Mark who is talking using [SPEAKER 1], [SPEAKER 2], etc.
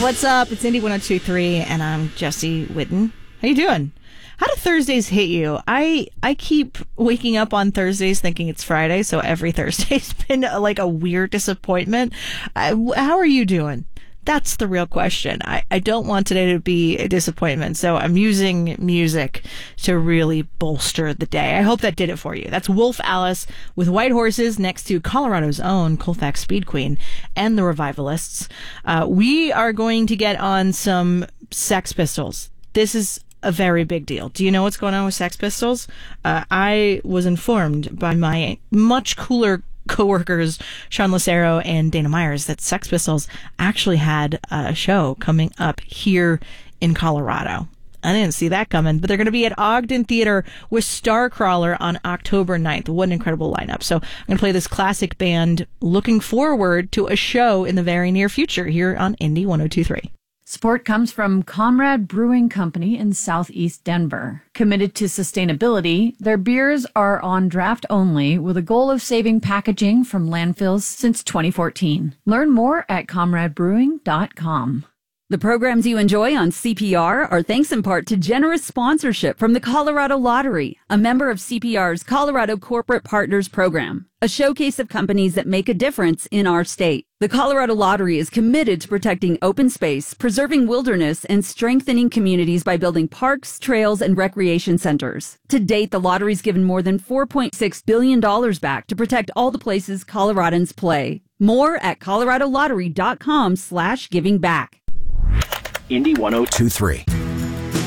[SPEAKER 1] What's up? It's Indy 102.3, and I'm Jesse Whitten. How you doing? How do Thursdays hit you? I keep waking up on Thursdays thinking it's Friday, so every Thursday's been like a weird disappointment. How are you doing? That's the real question. I don't want today to be a disappointment, so I'm using music to really bolster the day. I hope that did it for you. That's Wolf Alice with White Horses next to Colorado's own Colfax Speed Queen and the Revivalists. We are going to get on some Sex Pistols. This is a very big deal. Do you know what's going on with Sex Pistols? I was informed by my much cooler co-workers Sean Lucero and Dana Myers that Sex Pistols actually had a show coming up here in Colorado. I didn't see that coming, but they're going to be at Ogden Theater with Starcrawler on October 9th. What an incredible lineup. So I'm going to play this classic band looking forward to a show in the very near future here on Indy 102.3.
[SPEAKER 2] Support comes from Comrade Brewing Company in Southeast Denver. Committed to sustainability, their beers are on draft only with a goal of saving packaging from landfills since 2014. Learn more at comradebrewing.com.
[SPEAKER 3] The programs you enjoy on CPR are thanks in part to generous sponsorship from the Colorado Lottery, a member of CPR's Colorado Corporate Partners Program, a showcase of companies that make a difference in our state. The Colorado Lottery is committed to protecting open space, preserving wilderness, and strengthening communities by building parks, trails, and recreation centers. To date, the lottery's given more than $4.6 billion back to protect all the places Coloradans play. More at coloradolottery.com/givingback.
[SPEAKER 4] Indy 102.3.